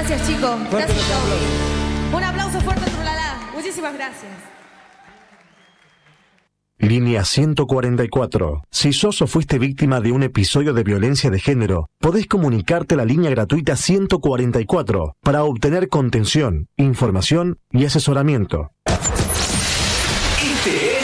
Gracias, chicos. Fuerte Gracias, los aplausos. Toby. Un aplauso fuerte a Trulala. Muchísimas gracias. Línea 144. Si sos o fuiste víctima de un episodio de violencia de género, podés comunicarte a la línea gratuita 144 para obtener contención, información y asesoramiento. Este